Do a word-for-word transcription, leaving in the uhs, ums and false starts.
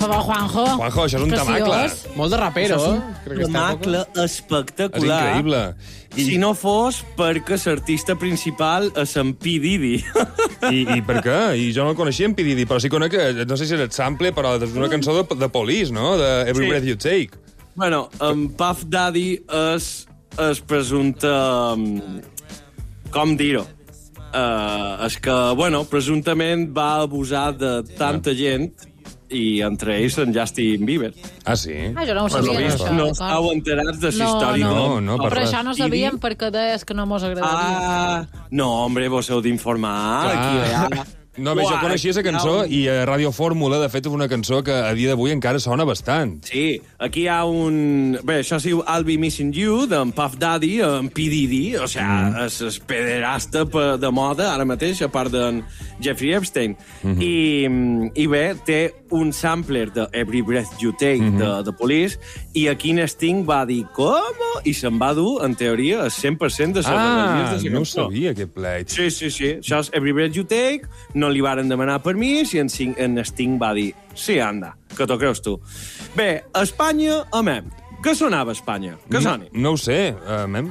favor, Juanjo. Juanjo, això és un Preciós. tamacle. Molt de rapero. Això eh? és Crec un que està tamacle És espectacular. increïble. I, Si no fos perquè l'artista principal és en P. Diddy. i, I per què? I jo no el coneixia, en P. Diddy, però sí conec, que, no sé si és el sample, però és una cançó de, de Police, no? De Every Sí. Breath You Take. Bueno, en Puff Daddy és, és presumpte... um, Com dir-ho? Uh, és que, bueno, presumptament va abusar de tanta gent i entre ells en Justin Bieber. Ah, sí? Ah, jo no ho Per lo sabia, vist, això. no d'acord. estàu enterats de la No, història. no. No, no, per Però res. això no I sabíem dir- perquè deies que no mos agradaria. Ah, no, hombre, vos heu d'informar. Aquí, allà. No, bé, jo Uah, coneixia aquesta cançó hi ha un- i a Radio Fórmula, de fet, és una cançó que a dia d'avui encara sona bastant. Sí, aquí hi ha un... Bé, això es diu I'll Be Missing You, d'en Puff Daddy, en P. Diddy, o sigui, mm. és, és pederasta pe- de moda ara mateix, a part d'en Jeffrey Epstein. Mm -hmm. I, I bé, té un sampler de Every Breath You Take mm -hmm. de, de Police, i aquí en Sting va dir, com? I se'n va dur, en teoria, el cent per cent de les Ah, regalías de la no ho cançó. sabia, aquest pleit. Sí, sí, sí. Això és Every Breath You Take, no li varen demanar permís i en, Sting- en Sting va dir, sí, anda, que t'ho creus tu. Bé, a Espanya, amem. Què sonava a Espanya? Què soni? No, no ho sé, uh, mem.